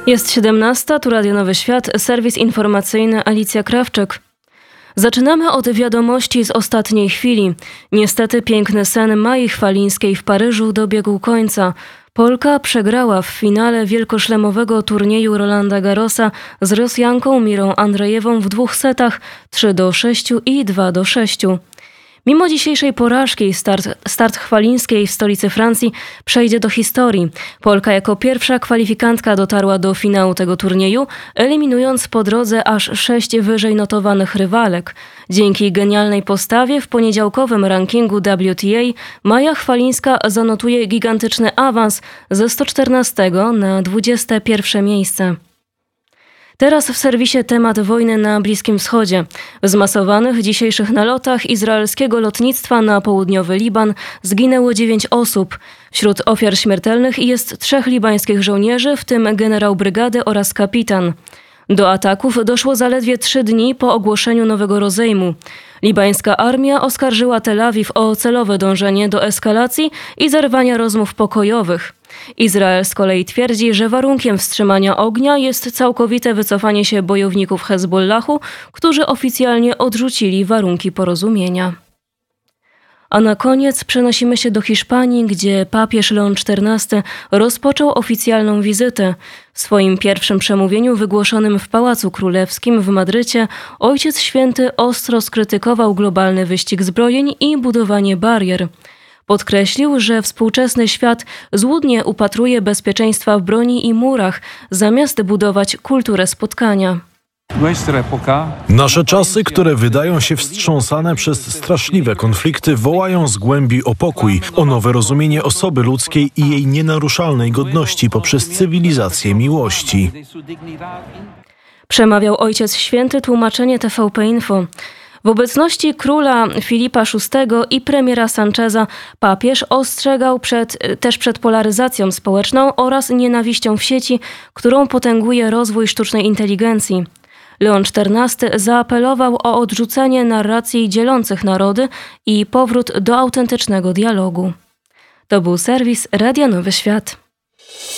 Jest 17, tu Radio Nowy Świat, serwis informacyjny Alicja Krawczyk. Zaczynamy od wiadomości z ostatniej chwili. Niestety piękny sen Mai Chwalińskiej w Paryżu dobiegł końca. Polka przegrała w finale wielkoszlemowego turnieju Rolanda Garrosa z Rosjanką Mirą Andrejewą w 2 setach 3-6 i 2-6. Mimo dzisiejszej porażki start Chwalińskiej w stolicy Francji przejdzie do historii. Polka jako pierwsza kwalifikantka dotarła do finału tego turnieju, eliminując po drodze aż 6 wyżej notowanych rywalek. Dzięki genialnej postawie w poniedziałkowym rankingu WTA Maja Chwalińska zanotuje gigantyczny awans ze 114 na 21 miejsce. Teraz w serwisie temat wojny na Bliskim Wschodzie. W zmasowanych dzisiejszych nalotach izraelskiego lotnictwa na południowy Liban zginęło 9 osób. Wśród ofiar śmiertelnych jest 3 libańskich żołnierzy, w tym generał brygady oraz kapitan. Do ataków doszło zaledwie 3 dni po ogłoszeniu nowego rozejmu. Libańska armia oskarżyła Tel Awiw o celowe dążenie do eskalacji i zerwania rozmów pokojowych. Izrael z kolei twierdzi, że warunkiem wstrzymania ognia jest całkowite wycofanie się bojowników Hezbollahu, którzy oficjalnie odrzucili warunki porozumienia. A na koniec przenosimy się do Hiszpanii, gdzie papież Leon XIV rozpoczął oficjalną wizytę. W swoim pierwszym przemówieniu wygłoszonym w Pałacu Królewskim w Madrycie Ojciec Święty ostro skrytykował globalny wyścig zbrojeń i budowanie barier. Podkreślił, że współczesny świat złudnie upatruje bezpieczeństwa w broni i murach, zamiast budować kulturę spotkania. Nasze czasy, które wydają się wstrząsane przez straszliwe konflikty, wołają z głębi o pokój, o nowe rozumienie osoby ludzkiej i jej nienaruszalnej godności poprzez cywilizację miłości. Przemawiał Ojciec Święty, tłumaczenie TVP Info. W obecności króla Filipa VI i premiera Sancheza papież ostrzegał też przed polaryzacją społeczną oraz nienawiścią w sieci, którą potęguje rozwój sztucznej inteligencji. Leon XIV zaapelował o odrzucenie narracji dzielących narody i powrót do autentycznego dialogu. To był serwis Radia Nowy Świat.